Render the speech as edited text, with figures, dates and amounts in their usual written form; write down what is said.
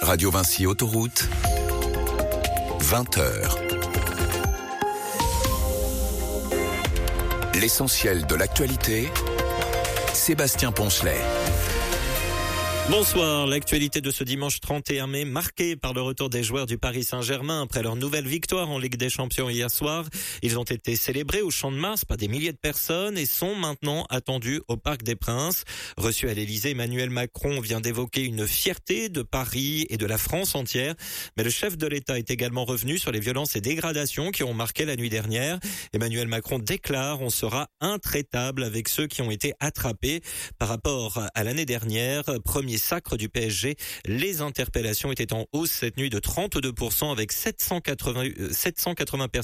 Radio Vinci Autoroute, 20h. L'essentiel de l'actualité, Sébastien Poncelet. Bonsoir, l'actualité de ce dimanche 31 mai, marquée par le retour des joueurs du Paris Saint-Germain après leur nouvelle victoire en Ligue des Champions hier soir. Ils ont été célébrés au Champ de Mars par des milliers de personnes et sont maintenant attendus au Parc des Princes. Reçu à l'Élysée, Emmanuel Macron vient d'évoquer une fierté de Paris et de la France entière. Mais le chef de l'État est également revenu sur les violences et dégradations qui ont marqué la nuit dernière. Emmanuel Macron déclare: on sera intraitable avec ceux qui ont été attrapés. Par rapport à l'année dernière, premier sacre du PSG, les interpellations étaient en hausse cette nuit de 32% avec 780 personnes